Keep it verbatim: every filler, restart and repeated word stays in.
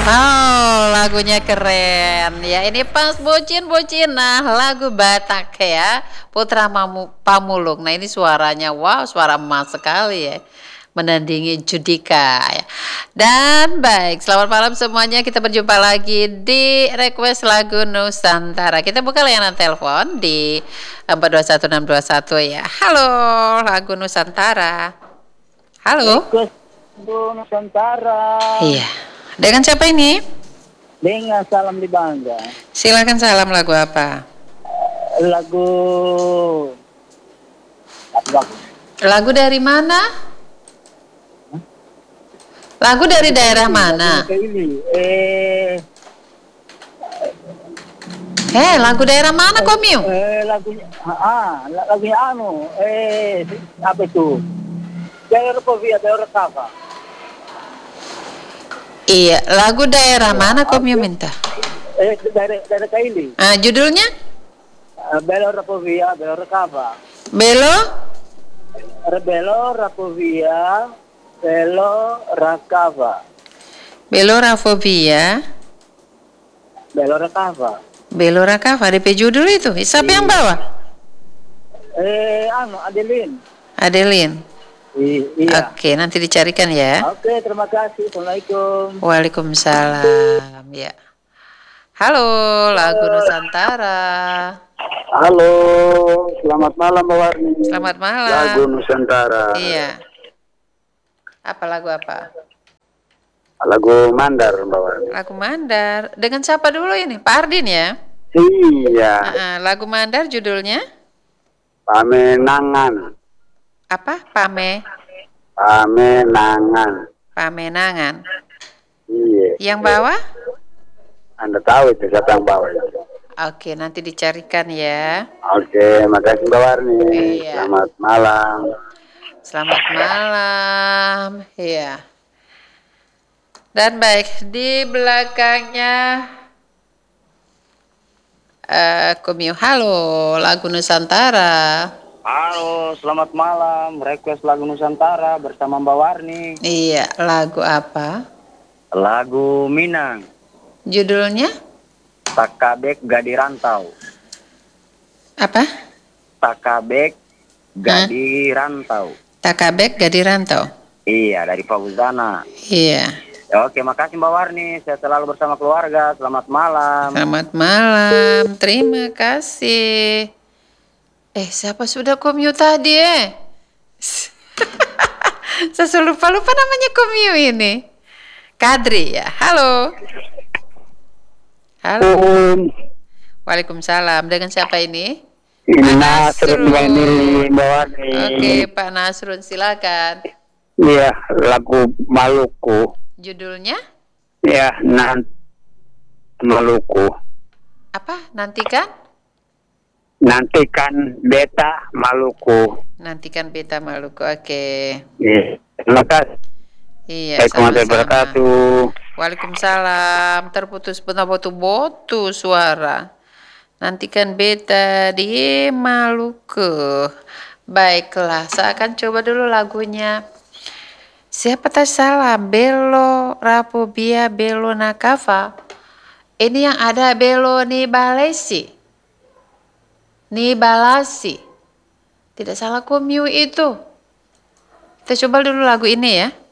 Oh, lagunya keren ya. Ini pas bocin-bocin. Nah, lagu Batak ya, Putra Mamu, Pamulung. Nah, ini suaranya wow, suara emas sekali ya. Menandingi Judika ya. Dan baik, selamat malam semuanya. Kita berjumpa lagi di request lagu Nusantara. Kita buka layanan telepon di empat dua satu enam dua satu ya. Halo, lagu Nusantara. Halo. Request lagu Nusantara. Iya. Dengan siapa ini? Dengan Salam di Bangga. Silakan, salam lagu apa? Lagu Lagu dari mana? Lagu dari daerah mana? Eh, Eh, lagu daerah mana kok, Miu? eh lagunya ah, lagunya anu, eh apa itu? Daerah Povia, daerah Kava. Iya, lagu daerah mana kok Miu minta? Eh, daerah daerah Kaili. Ah, judulnya? Belo Rapovia, Belo Kava. Belo? Belo Rapovia, Belo Rakava. Belo Rafobia, Belo Rakava. Belo Rakava, D P judul itu. Siapa yang bawa? Eh, anu, Adelin. Adelin. I, iya. Oke, nanti dicarikan ya. Oke, terima kasih. Assalamualaikum. Waalaikumsalam. Ya. Halo, lagu Nusantara. Halo, selamat malam Mbak Warni. Selamat malam. Lagu Nusantara. Iya. Apa lagu apa? Lagu Mandar Mbak Warni. Lagu Mandar. Dengan siapa dulu ini? Pak Ardin ya? Iya. Uh-uh. Lagu Mandar judulnya? Pamenangan. Apa? Pame? Pamenangan. Pamenangan. Iya. Yang bawah? Anda tahu itu siapa yang bawa itu. Oke, nanti dicarikan ya. Oke, makasih Mbak Warni. Iya. Selamat malam. Selamat malam. Iya. Dan baik, di belakangnya uh, Kumio, halo, lagu Nusantara. Halo, selamat malam. Request lagu Nusantara bersama Mbak Warni. Iya, lagu apa? Lagu Minang. Judulnya? Takabek Gadi Rantau. Apa? Takabek Gadi Rantau. Takabek Gadi Rantau. Iya, dari Fauzana. Iya. Oke, makasih Mbak Warni. Saya selalu bersama keluarga. Selamat malam. Selamat malam. Terima kasih. Eh, siapa sudah komyu tadi eh? Saya lupa-lupa namanya komyu ini. Kadri ya. Halo. Halo. Waalaikumsalam. Dengan siapa ini? Ini Nasrun Mbak Warni. Oke, Pak Nasrun, silakan. Iya, lagu Maluku. Judulnya? Ya, nanti Maluku. Apa? Nantikan? Nantikan Beta Maluku. Nantikan Beta Maluku. Oke. Iya, terima kasih. Iya, Assalamualaikum. Waalaikumsalam. Terputus botu-botu suara. Nantikan Beta di Maluku. Baiklah, saya akan coba dulu lagunya. Siapa tak salah? Belo Rapobia Belo Nakava. Ini yang ada Belo Nibalesi. Nibalasi. Tidak salah komyu itu. Kita coba dulu lagu ini ya.